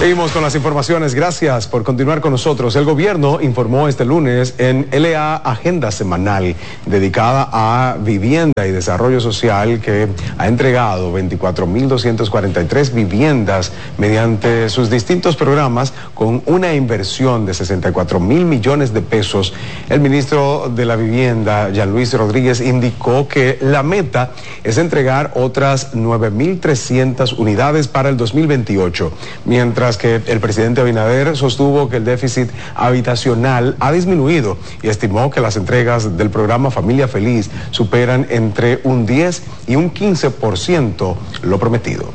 Seguimos con las informaciones. Gracias por continuar con nosotros. El gobierno informó este lunes en LA Agenda Semanal dedicada a vivienda y desarrollo social que ha entregado 24.243 viviendas mediante sus distintos programas con una inversión de 64.000 millones de pesos. El ministro de la Vivienda, Jean Luis Rodríguez, indicó que la meta es entregar otras 9.300 unidades para el 2028, mientras que el presidente Abinader sostuvo que el déficit habitacional ha disminuido y estimó que las entregas del programa Familia Feliz superan entre un 10 y un 15% lo prometido.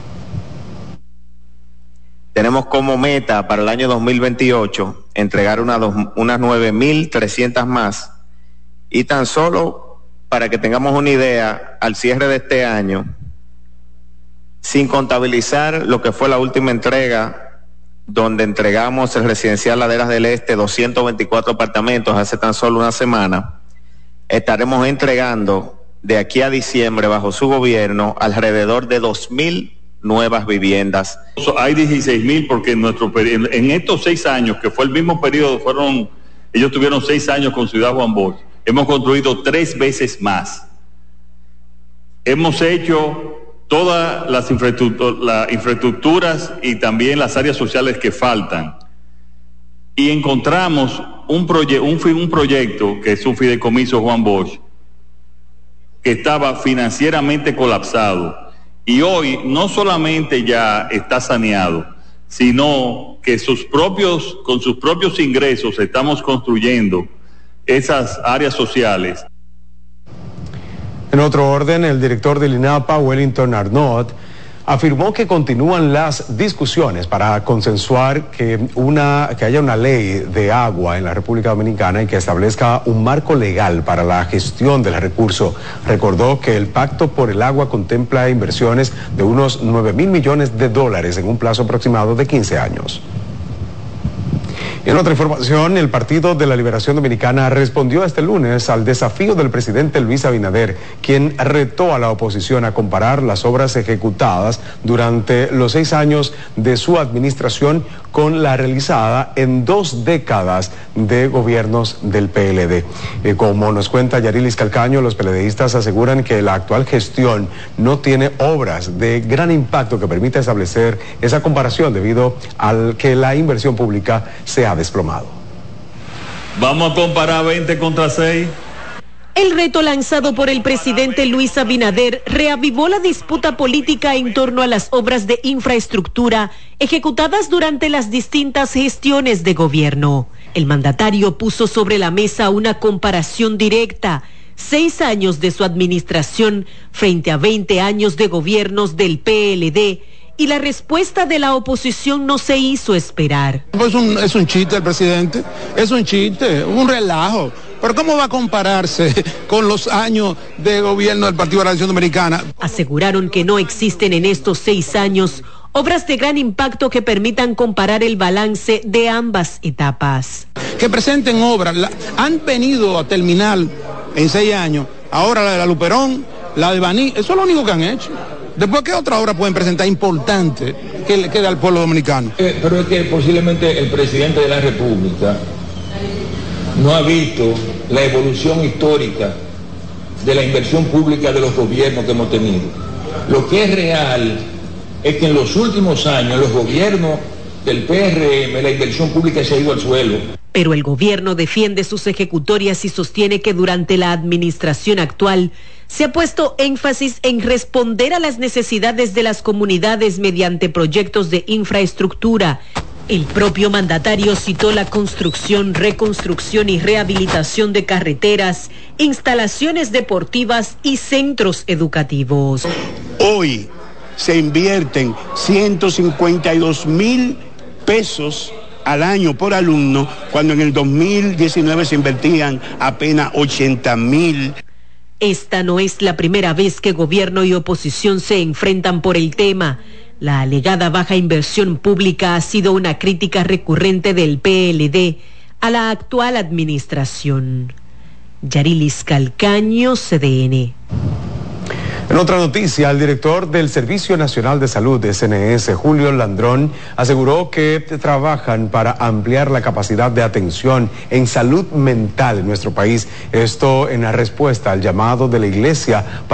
Tenemos como meta para el año 2028 entregar unas 9.300 más, y tan solo para que tengamos una idea, al cierre de este año, sin contabilizar lo que fue la última entrega, donde entregamos el residencial Laderas del Este 224 apartamentos hace tan solo una semana, estaremos entregando de aquí a diciembre, bajo su gobierno, alrededor de 2.000 nuevas viviendas. Hay 16.000 porque en estos 6 años, que fue el mismo periodo, ellos tuvieron 6 años con Ciudad Juan Bosch, hemos construido 3 veces más. Hemos hecho todas las infraestructuras y también las áreas sociales que faltan. Y encontramos un proyecto que es un fideicomiso Juan Bosch, que estaba financieramente colapsado. Y hoy no solamente ya está saneado, sino que con sus propios ingresos estamos construyendo esas áreas sociales. En otro orden, el director del INAPA, Wellington Arnott, afirmó que continúan las discusiones para consensuar que haya una ley de agua en la República Dominicana y que establezca un marco legal para la gestión del recurso. Recordó que el Pacto por el Agua contempla inversiones de unos 9.000 millones de dólares en un plazo aproximado de 15 años. En otra información, el Partido de la Liberación Dominicana respondió este lunes al desafío del presidente Luis Abinader, quien retó a la oposición a comparar las obras ejecutadas durante los 6 años de su administración con la realizada en 2 décadas de gobiernos del PLD. Como nos cuenta Yarilis Calcaño, los PLDistas aseguran que la actual gestión no tiene obras de gran impacto que permita establecer esa comparación debido al que la inversión pública se ha desplomado. Vamos a comparar 20 contra 6. El reto lanzado por el presidente Luis Abinader reavivó la disputa política en torno a las obras de infraestructura ejecutadas durante las distintas gestiones de gobierno. El mandatario puso sobre la mesa una comparación directa: 6 años de su administración frente a 20 años de gobiernos del PLD, y la respuesta de la oposición no se hizo esperar. Pues es un chiste el presidente, es un chiste, un relajo. Pero ¿cómo va a compararse con los años de gobierno del Partido de la Liberación Dominicana? Aseguraron que no existen en estos 6 años obras de gran impacto que permitan comparar el balance de ambas etapas. Que presenten obras, han venido a terminar en 6 años, ahora la de la Luperón, la de Baní, eso es lo único que han hecho. Después, ¿qué otra obra pueden presentar importante que le quede al pueblo dominicano? Pero es que posiblemente el presidente de la República no ha visto la evolución histórica de la inversión pública de los gobiernos que hemos tenido. Lo que es real es que en los últimos años los gobiernos del PRM, la inversión pública se ha ido al suelo. Pero el gobierno defiende sus ejecutorias y sostiene que durante la administración actual se ha puesto énfasis en responder a las necesidades de las comunidades mediante proyectos de infraestructura. El propio mandatario citó la construcción, reconstrucción y rehabilitación de carreteras, instalaciones deportivas y centros educativos. Hoy se invierten 152.000 pesos al año por alumno, cuando en el 2019 se invertían apenas 80.000. Esta no es la primera vez que gobierno y oposición se enfrentan por el tema. La alegada baja inversión pública ha sido una crítica recurrente del PLD a la actual administración. Yarilis Calcaño, CDN. En otra noticia, el director del Servicio Nacional de Salud de SNS, Julio Landrón, aseguró que trabajan para ampliar la capacidad de atención en salud mental en nuestro país. Esto en la respuesta al llamado de la Iglesia